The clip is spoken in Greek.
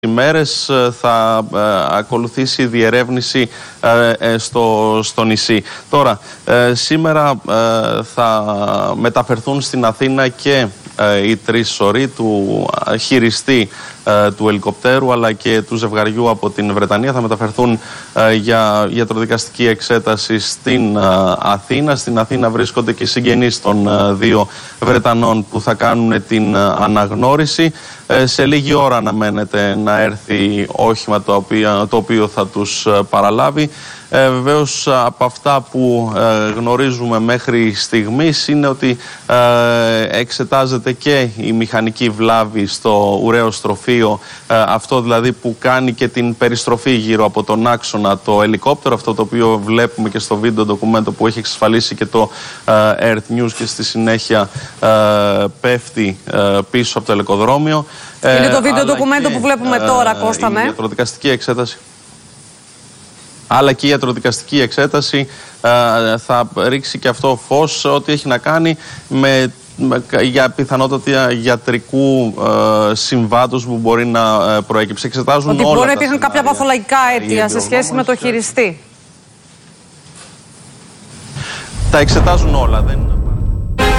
ημέρες θα ακολουθήσει η διερεύνηση στο νησί. Τώρα, σήμερα θα μεταφερθούν στην Αθήνα και οι τρεις σωροί του χειριστή του ελικοπτέρου αλλά και του ζευγαριού από την Βρετανία. Θα μεταφερθούν για ιατροδικαστική εξέταση στην Αθήνα. Στην Αθήνα βρίσκονται και οι συγγενείς των δύο Βρετανών που θα κάνουν την αναγνώριση. Σε λίγη ώρα αναμένεται να έρθει όχημα το οποίο θα τους παραλάβει. Βεβαίως από αυτά που γνωρίζουμε μέχρι στιγμής είναι ότι εξετάζεται και η μηχανική βλάβη στο ουραίο στροφείο, αυτό δηλαδή που κάνει και την περιστροφή γύρω από τον άξονα το ελικόπτερο, αυτό το οποίο βλέπουμε και στο βίντεο ντοκουμέντο που έχει εξασφαλίσει και το Earth News και στη συνέχεια πέφτει πίσω από το ελικοδρόμιο. Είναι το βίντεο ντοκουμέντο που βλέπουμε τώρα, Κώστα με. Η ιατροδικαστική εξέταση. Αλλά και η ιατροδικαστική εξέταση θα ρίξει και αυτό φως ό,τι έχει να κάνει για πιθανότητα γιατρικού συμβάντος που μπορεί να προέκυψε. Εξετάζουν ότι όλα μπορεί να υπήρχαν κάποια παθολογικά αίτια σε σχέση με το χειριστή. Τα εξετάζουν όλα.